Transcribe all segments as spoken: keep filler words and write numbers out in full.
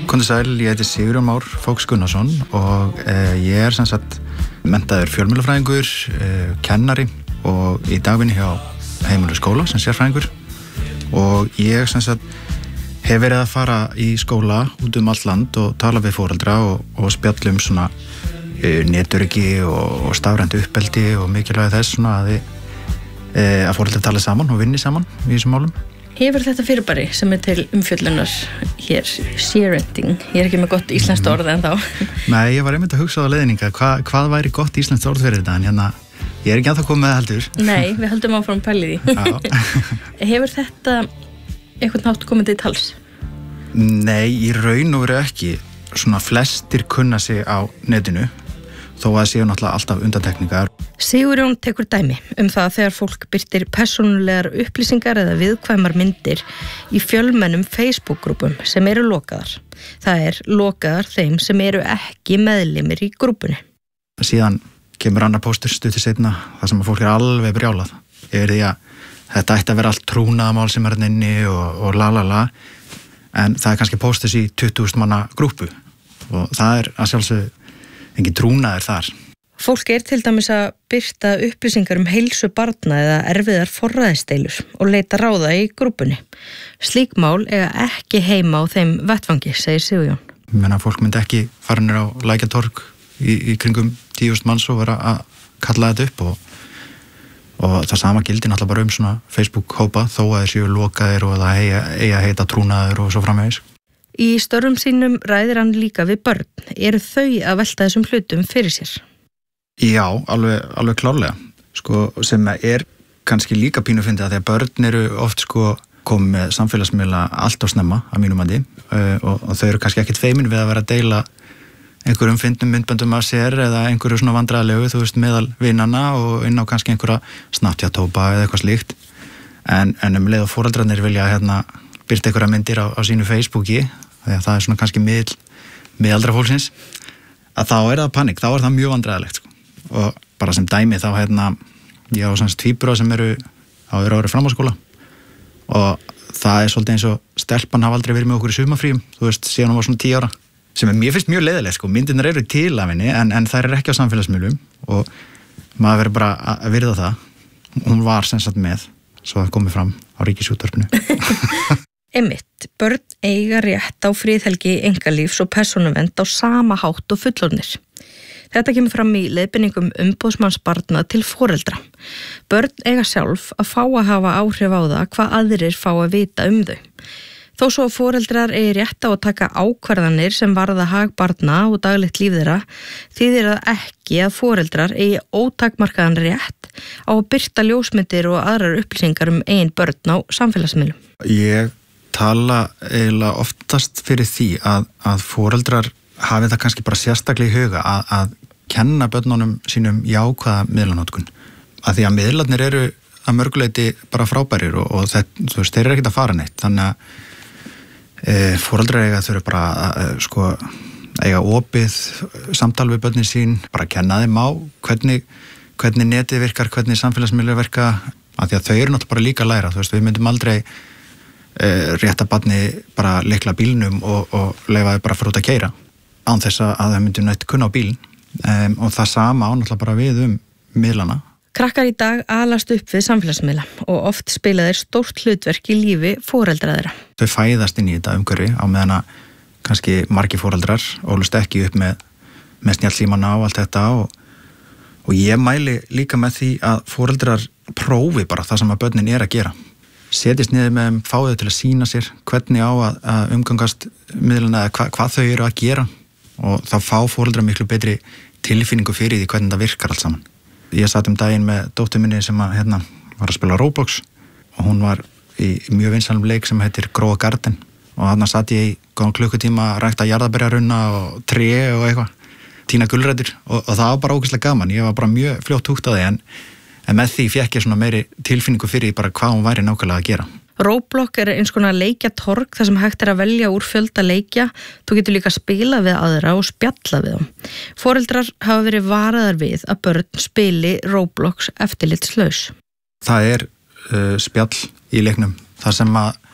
Komdu sæl, ég heiti Sigurjón Már Fóks Gunnarsson og eh, ég er sem sagt menntaður fjölmiðlafræðingur, eh, kennari og í dagvinni hjá Heimili skóla sem sérfræðingur og ég sem sagt hef verið að fara í skóla út um allt land og tala við foreldra og, og spjalla um svona eh, netöryggi og, og stafrænt uppeldi og mikilvægi þess svona að, eh, að foreldra tala saman og vinni saman í þessum málum. Hefur þetta fyrirbæri sem er til umfjöllunar hér, sharenting, ég er ekki með gott íslenskt orð en þá. Nei, ég var einmitt að hugsa á leiðninga, hva, hvað væri gott íslenskt orð fyrir þetta, en hérna, ég er ekki ennþá komið með það heldur. Nei, við höldum áfram pælið í. Hefur þetta eitthvað nátt komið til tals? Nei, í raun og veru ekki. Svona flestir kunna sig á netinu, þó að séu náttúrulega alltaf undantekningar. Sigurjón tekur dæmi um það þegar fólk birtir persónulegar upplýsingar eða viðkvæmar myndir í fjölmennum Facebook-grúpum sem eru lokaðar. Það er lokaðar þeim sem eru ekki meðlimir í grúpunni. Síðan kemur annar póstur stuttu seinna þar sem að fólk er alveg brjálað yfir því að þetta ætti að vera allt trúnaðamál sem er inni og, og la la la, en það er kannski póstus í tuttugu þúsund manna grúpu og það er að sjálfsögðu engin trúnaður þar. Fólk er til dæmis að birta upplýsingar um heilsu barna eða erfiðar forræðisdeilur og leita ráða í grúpunni. Slík mál eiga ekki heima á þeim vettvangi, segir Sigurjón. Ég meina, fólk myndi ekki fara niður á Lækjartorg í, í kringum tíu þúsund manns og vera að kalla þetta upp og, og það sama gildi náttúrulega bara um svona Facebook-hópa þó að þeir séu lokaðir og það eiga, eiga heita trúnaður og svo framvegis. Í störfum sínum ræðir hann líka við börn. Eru þau að velta þessum hlutum fyrir sér? Já, alveg, alveg klárlega. Sko, sem er kannski líka pínu fyndið að því að börn eru oft sko komið með samfélagsmiðla allt á snemma að mínum mati uh, og, og þau eru kannski ekkert feimin við að vera að deila einhverjum fyndnum myndböndum af sér eða einhverju svona vandræðalegu, þú veist, meðal vinnanna og inn á kannski einhverja Snapchat-hópa eða eitthvað slíkt. En, en um leið og foreldrarnir vilja hérna byrta einhverja myndir á, á sínu Facebooki, því að það er svona kannski miðl, miðaldra fólksins, að þá er það panik, þá er það mjög vandræðalegt sko. Og bara sem dæmi þá hérna ég á svona tvíbura sem eru á öðru ári framhaldsskóla og það er svolítið eins og stelpan hafa aldrei verið með okkur í sumarfríum, þú veist, síðan hún var svona tíu ára, sem er mér finnst mjög leiðilegt sko, myndirnar eru til af henni en, en þær eru ekki á samfélagsmiðlum og maður verður bara að virða það. Hún var sem sagt með, svo það komið fram á Ríkisútvarpinu. Einmitt, börn eiga rétt á friðhelgi einkalífs og persónuvernd á sama hátt og fullorðnir. Þetta kemur fram í leiðbeiningum umboðsmanns barna til foreldra. Börn eiga sjálf að fá að hafa áhrif á það hvað aðrir fá að vita um þau. Þó svo að foreldrar eigi rétt á að taka ákvarðanir sem varða hag barna og daglegt líf þeirra, þýðir það ekki að foreldrar eigi ótakmarkaðan rétt á að birta ljósmyndir og aðrar upplýsingar um eigin börn á samfélagsmiðlum. Ég tala eiginlega oftast fyrir því að, að foreldrar hafi það kannski bara sérstaklega í huga að, að kenna börnunum sínum jákvæða miðlanótkun. Að því að miðlarnir eru að mörguleiti bara frábærir og, og það, þú veist, þeir eru ekkert að fara neitt. Þannig að e, foreldrar eiga þurfa bara að e, sko, eiga opið samtal við börnin sín, bara kenna þeim á hvernig, hvernig netið virkar, hvernig samfélagsmiðlar virka, að því að þau eru náttúrulega bara líka að læra. Þú veist, við myndum aldrei e, rétta barni bara lykla bílnum og, og leyfa þau bara að fara út að keyra án þess að það myndi nætt kunna á bílinn um, og það sama ánáttúrulega bara við um miðlana. Krakkar í dag alast upp við samfélagsmiðla og oft spila þeir stórt hlutverk í lífi foreldra þeirra. Þau fæðast inn í þetta umhverfi á meðan að kannski margir foreldrar ólust ekki upp með, með snjallsímana og allt þetta og, og ég mæli líka með því að foreldrar prófi bara það sem að börnin er að gera. Setjast niður með þeim, fá þau til að sýna sér hvernig á að, að umgangast miðlana eða hva, hvað þau eru að gera og þá fá foreldrar miklu betri tilfinningu fyrir því hvernig það virkar allt saman. Ég satt um daginn með dóttur minni sem að, hérna, var að spila Roblox og hún var í mjög vinsælum leik sem heitir Grow a Garden og þarna satt ég í góðan klukkutíma að rækta jarðarberjarunna og tré og eitthvað, tína gulrætur og, og það var bara ógeðslega gaman. Ég var bara mjög fljótt húgt á því en, en með því fékk ég svona meiri tilfinningu fyrir bara hvað hún væri nákvæmlega að gera. Roblox er eins konar leikjatorg þar sem hægt er að velja úr fjölda leikja. Þú getur líka spila við aðra og spjalla við þeim. Foreldrar hafa verið varaðar við að börn spili Roblox eftirlitslaus. Það er uh, spjall í leiknum þar sem að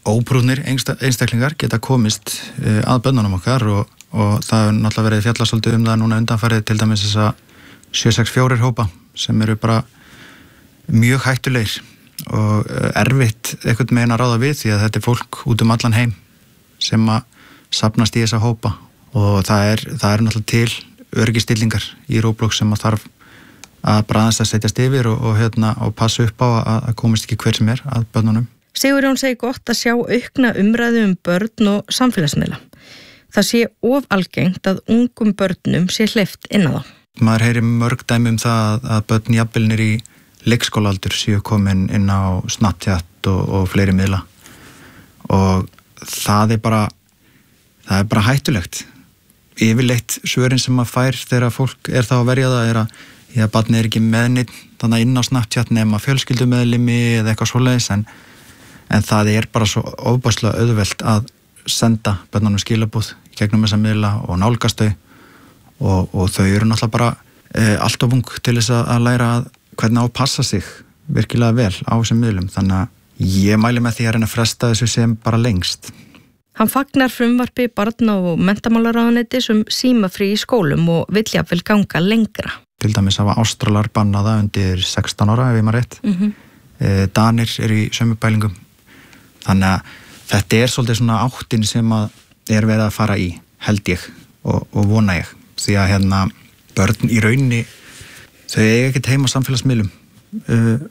óprúðnir einstaklingar geta komist að börnunum okkar og, og það er náttúrulega verið fjallasóldu um það núna undanfarið til dæmis þessa sjö sex fjögur hópa sem eru bara mjög hættulegir og erfitt einhvern megin að ráða við því að þetta er fólk út um allan heim sem að safnast í þessa hópa og það er, það er náttúrulega til öryggistillingar í Roblox sem að þarf að bara aðeins að setjast yfir og, og, hérna, og passa upp á að, að komist ekki hver sem er að börnunum. Sigurjón segir gott að sjá aukna umræðu um börn og samfélagsmiðla. Það sé of algengt að ungum börnum sé hleypt inn á þá. Maður heyri mörg dæmi um það að börn jafnvelnir í leikskólaldur séu komin inn á Snapchat og, og fleiri miðla og það er bara það er bara hættulegt. Yfirleitt svörin sem maður fær þegar fólk er þá að verja það er að já, barnið er ekki með neitt þannig inn á Snapchat nema fjölskyldumeðlimi eða eitthvað svoleiðis en en það er bara svo ofboðslega auðvelt að senda börnunum skilabúð í gegnum þessa miðla og nálgast þau og, og þau eru náttúrulega bara e, allt of ung til þess að læra að hvernig á að passa sig virkilega vel á þessum miðlum þannig að ég mæli með því að reyna að fresta þessu sem bara lengst. Hann fagnar frumvarpi barna- og menntamálaráðuneytis um símafrí í skólum og vill jafnvel ganga lengra. Til dæmis hafa Ástralar bannaða undir sextán ára ef ég maður rétt. Mm-hmm. e, Danir eru í sömu pælingum. Þannig að þetta er svolítið svona áttin sem að er verið að fara í, held ég og, og vona ég. Því að hérna börn í rauninni, þau eiga ekkert heima á samfélagsmiðlum. Uh,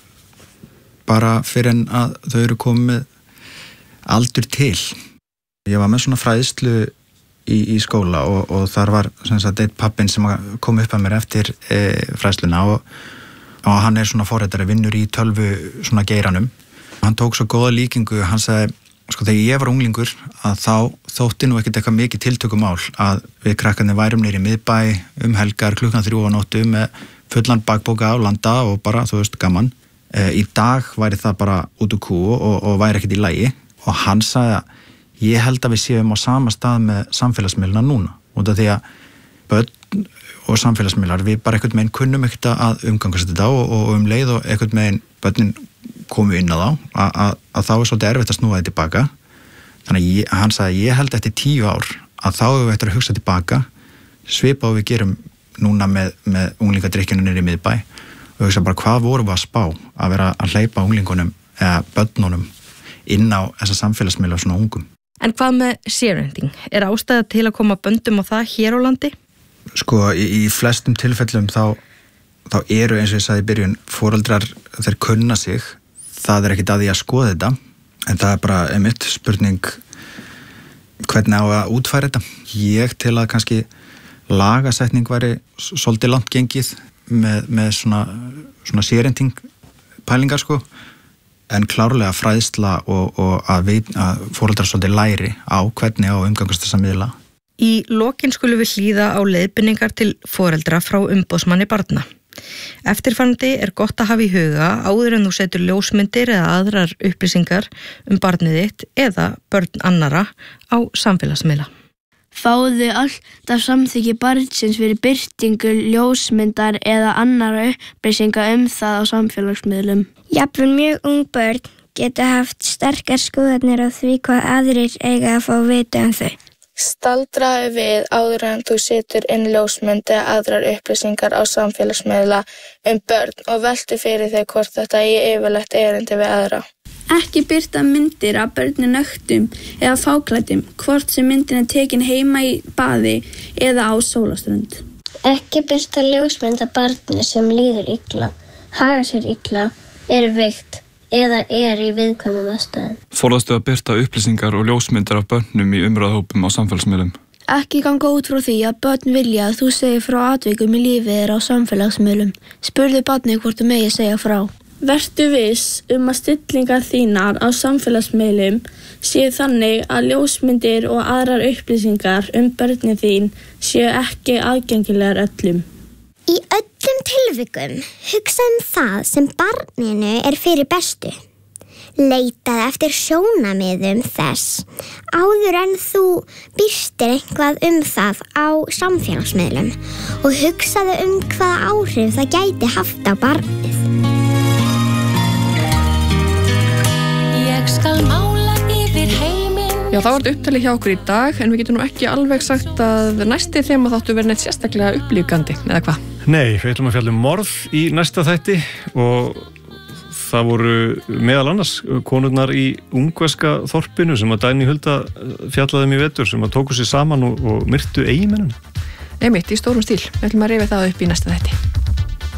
bara fyrir en að þau eru komið aldur til. Ég var með svona fræðslu í, í skóla og, og þar var sem sagt eitt pappinn sem kom upp að mér eftir e, fræðsluna og, og hann er svona forritari, vinnur í tölvu svona geiranum. Hann tók svo góða líkingu, hann sagði, sko þegar ég var unglingur að þá þótti nú ekkert eitthvað mikið tiltökumál að við krakkarnir værum nýri miðbæ um helgar klukkan þrjú á nóttu með fullan bakbóka á landa og bara, þú veist, gaman. E, í dag væri það bara út úr kú og, og væri ekkert í lagi og hann sagði að ég held að við séum á sama stað með samfélagsmiðluna núna út af því að börn og samfélagsmiðlar, við bara einhvern veginn kunnum ekkert að umgangast þetta og, og um leið og einhvern veginn börnin komu inn á þá, að, að, að þá er svolítið erfitt að snúa þetta tilbaka. Þannig að ég, hann sagði, ég held eftir tíu ár að þá hefur við eftir að hugsa tilbaka, svipa og við gerum núna með, með unglingadrykkjunum niður í miðbæ og hugsa bara hvað vorum við að spá að vera að hleypa unglingunum eða börnunum inn á þessa samfélagsmiðla svona ungum. En hvað með sharing? Er ástæða til að koma böndum á það hér á landi? Sko, í, í flestum tilfellum þá, þá eru eins og ég sagði í byrjun, foreldrar þeir kunna sig, það er ekkit að því að skoða þetta, en það er bara einmitt spurning hvernig á að útfæra þetta. Ég til að kannski lagasetning væri svolítið langt gengið með, með svona, svona sharing pælingar sko, en klárlega fræðsla og, og að, veit, að foreldrar svolítið læri á hvernig á umgangast þessa miðla. Í lokin skulum við hlýða á leiðbeiningar til foreldra frá umboðsmanni barna. Eftirfarandi er gott að hafa í huga áður en þú setur ljósmyndir eða aðrar upplýsingar um barnið þitt eða börn annara á samfélagsmiðla. Fáðu alltaf samþykki barnsins fyrir birtingu ljósmyndar eða annara upplýsingar um það á samfélagsmiðlum. Jafnvel mjög ung börn geta haft sterkar skoðanir á því hvað aðrir eiga að fá vita um þau. Staldraðu við áður en þú setur inn ljósmynd eða aðrar upplýsingar á samfélagsmiðla um börn og veltu fyrir þig hvort þetta í yfirleitt erindi við aðra. Ekki birta myndir af börnin nöktum eða fáklæddum, hvort sem myndin er tekin heima í baði eða á sólaströnd. Ekki birta ljósmynd af barni sem líður illa, hagar sér illa, er veikt eða er í viðkvæmum aðstæðum. Forðastu að birta upplýsingar og ljósmyndir af börnum í umræðahópum á samfélagsmiðlum. Ekki ganga út frá því að börn vilja að þú segir frá atvikum í lífið þér á samfélagsmiðlum. Spurðu barnið hvort þú megi segja frá. Vertu viss um að stillingar þínar á samfélagsmiðlum séu þannig að ljósmyndir og aðrar upplýsingar um börnin þín séu ekki aðgengilegar öllum. Í öllum tilvikum hugsa um það sem barninu er fyrir bestu. Leitaðu eftir sjónarmiðum þess áður en þú birtir eitthvað um það á samfélagsmiðlum og hugsaðu um hvaða áhrif það gæti haft á barnið. Ég skal mála Já, þá var þetta upptalið hjá okkur í dag, en við getum nú ekki alveg sagt að næsti þema þáttu verið neitt sérstaklega upplífgandi, eða hvað? Nei, við ætlum að fjalla um morð í næsta þætti og það voru meðal annars konurnar í ungverska þorpinu sem að Dagný Hulda fjallaði um í vetur, sem að tóku sér saman og, og myrtu eiginmennina. Einmitt, í stórum stíl. Við ætlum að rifja það upp í næsta þætti.